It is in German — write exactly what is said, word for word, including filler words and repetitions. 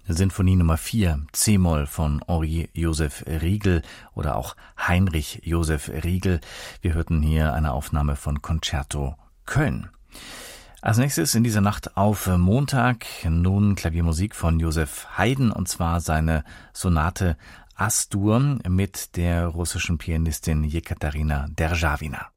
Sinfonie Nummer vier, C-Moll von Henri Joseph Riegel oder auch Heinrich Joseph Riegel. Wir hörten hier eine Aufnahme von Concerto Köln. Als nächstes in dieser Nacht auf Montag nun Klaviermusik von Josef Haydn, und zwar seine Sonate As-Dur mit der russischen Pianistin Jekaterina Derjawina.